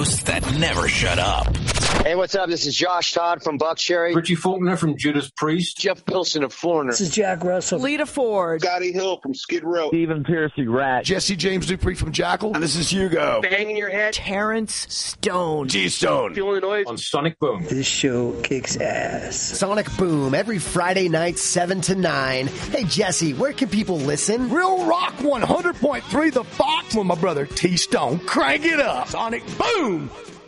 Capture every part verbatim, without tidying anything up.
that never shut up. Hey, what's up? This is Josh Todd from Buckcherry. Richie Faulkner from Judas Priest. Jeff Pilson of Foreigner. This is Jack Russell. Lita Ford. Scotty Hill from Skid Row. Stephen Piercy Rat. Jesse James Dupree from Jackal. And this is Hugo. Banging your head. Terrence Stone. G-Stone. Feeling the noise. On Sonic Boom. This show kicks ass. Sonic Boom, every Friday night, seven to nine. Hey, Jesse, where can people listen? Real Rock one hundred point three The Fox with my brother T-Stone. Crank it up. Sonic Boom.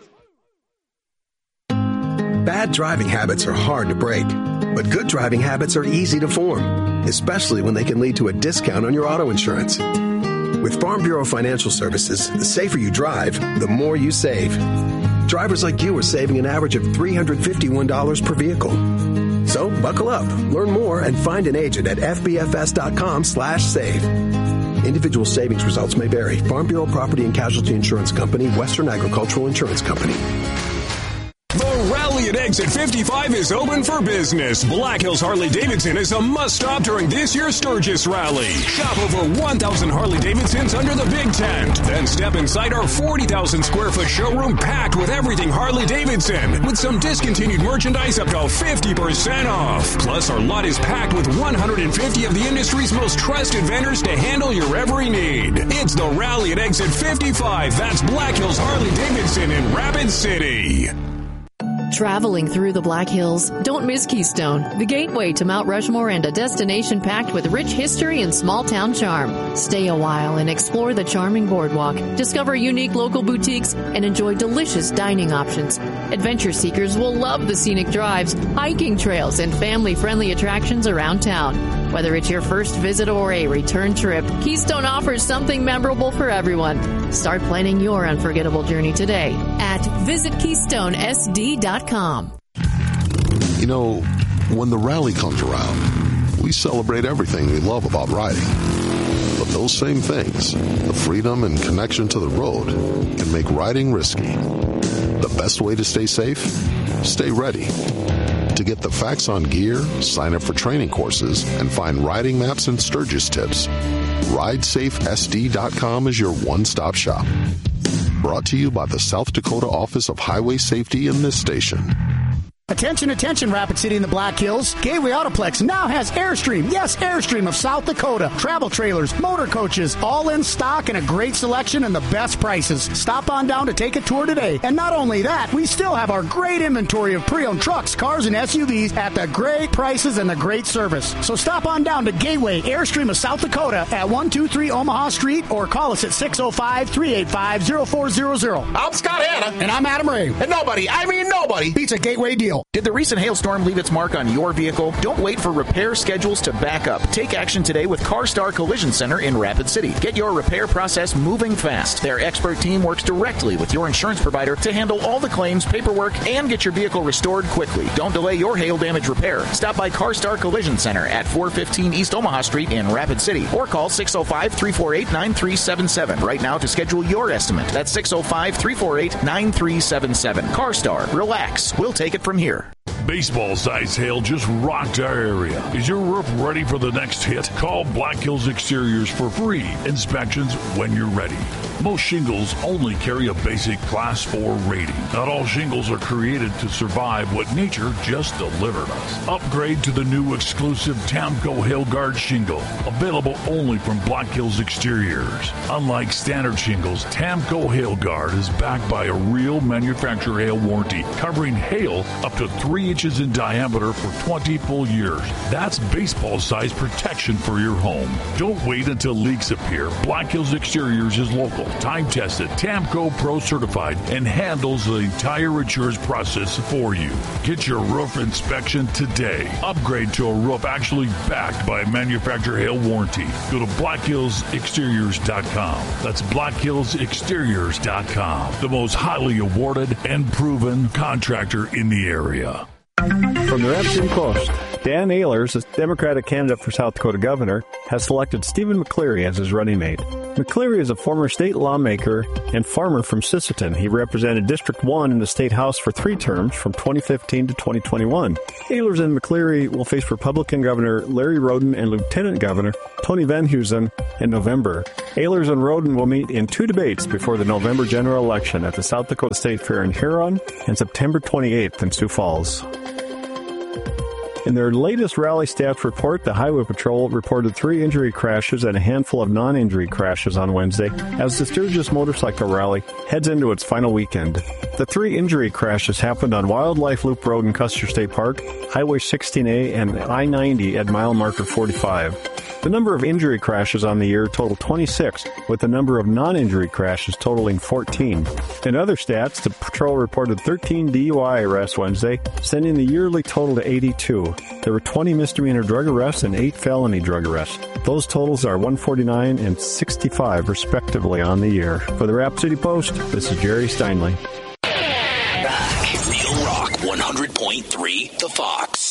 Bad driving habits are hard to break, but good driving habits are easy to form, especially when they can lead to a discount on your auto insurance. With Farm Bureau Financial Services, the safer you drive, the more you save. Drivers like you are saving an average of three hundred fifty-one dollars per vehicle. So buckle up, learn more, and find an agent at f b f s dot com slash save. Individual savings results may vary. Farm Bureau Property and Casualty Insurance Company, Western Agricultural Insurance Company. The Rally at Exit fifty-five is open for business. Black Hills Harley-Davidson is a must-stop during this year's Sturgis Rally. Shop over one thousand Harley-Davidsons under the big tent. Then step inside our forty thousand square foot showroom packed with everything Harley-Davidson, with some discontinued merchandise up to fifty percent off. Plus, our lot is packed with one hundred fifty of the industry's most trusted vendors to handle your every need. It's the Rally at Exit fifty-five. That's Black Hills Harley-Davidson in Rapid City. Traveling through the Black Hills, don't miss Keystone, the gateway to Mount Rushmore and a destination packed with rich history and small-town charm. Stay a while and explore the charming boardwalk, discover unique local boutiques, and enjoy delicious dining options. Adventure seekers will love the scenic drives, hiking trails, and family-friendly attractions around town. Whether it's your first visit or a return trip, Keystone offers something memorable for everyone. Start planning your unforgettable journey today at visit keystone s d dot com. You know, when the rally comes around, we celebrate everything we love about riding. But those same things, the freedom and connection to the road, can make riding risky. The best way to stay safe? Stay ready. To get the facts on gear, sign up for training courses, and find riding maps and Sturgis tips, ride safe s d dot com is your one-stop shop. Brought to you by the South Dakota Office of Highway Safety and this station. Attention, attention, Rapid City and the Black Hills. Gateway Autoplex now has Airstream. Yes, Airstream of South Dakota. Travel trailers, motor coaches, all in stock and a great selection and the best prices. Stop on down to take a tour today. And not only that, we still have our great inventory of pre-owned trucks, cars, and S U Vs at the great prices and the great service. So stop on down to Gateway Airstream of South Dakota at one two three Omaha Street or call us at six oh five, three eight five, oh four hundred. I'm Scott Hanna. And I'm Adam Ray. And nobody, I mean nobody, beats a Gateway deal. Did the recent hailstorm leave its mark on your vehicle? Don't wait for repair schedules to back up. Take action today with CarStar Collision Center in Rapid City. Get your repair process moving fast. Their expert team works directly with your insurance provider to handle all the claims, paperwork, and get your vehicle restored quickly. Don't delay your hail damage repair. Stop by CarStar Collision Center at four fifteen East Omaha Street in Rapid City or call six oh five, three four eight, nine three seven seven right now to schedule your estimate. That's six oh five, three four eight, nine three seven seven. CarStar. Relax. We'll take it from here. Baseball-sized hail just rocked our area. Is your roof ready for the next hit? Call Black Hills Exteriors for free inspections when you're ready. Most shingles only carry a basic Class four rating. Not all shingles are created to survive what nature just delivered us. Upgrade to the new exclusive Tamco Hail Guard shingle, available only from Black Hills Exteriors. Unlike standard shingles, Tamco Hail Guard is backed by a real manufacturer hail warranty, covering hail up to three inches in diameter for twenty full years. That's baseball-sized protection for your home. Don't wait until leaks appear. Black Hills Exteriors is local, time-tested, Tamco Pro certified, and handles the entire insurance process for you. Get your roof inspection today. Upgrade to a roof actually backed by a manufacturer hail warranty. Go to black hills exteriors dot com. That's black hills exteriors dot com. The most highly awarded and proven contractor in the area. From the Rapid Coast, Dan Ehlers, the Democratic candidate for South Dakota governor, has selected Stephen McCleary as his running mate. McCleary is a former state lawmaker and farmer from Sisseton. He represented District one in the State House for three terms from twenty fifteen to twenty twenty-one. Ehlers and McCleary will face Republican Governor Larry Roden and Lieutenant Governor Tony Van Heusen in November. Ehlers and Roden will meet in two debates before the November general election at the South Dakota State Fair in Huron and September twenty-eighth in Sioux Falls. In their latest rally stats report, the Highway Patrol reported three injury crashes and a handful of non-injury crashes on Wednesday as the Sturgis Motorcycle Rally heads into its final weekend. The three injury crashes happened on Wildlife Loop Road in Custer State Park, Highway sixteen A, and I ninety at mile marker forty-five. The number of injury crashes on the year totaled twenty-six, with the number of non-injury crashes totaling fourteen. In other stats, the patrol reported thirteen D U I arrests Wednesday, sending the yearly total to eighty-two. There were twenty misdemeanor drug arrests and eight felony drug arrests. Those totals are one forty-nine and sixty-five, respectively, on the year. For the Rapid City Post, this is Jerry Steinley. Back. Real Rock one hundred point three, The Fox.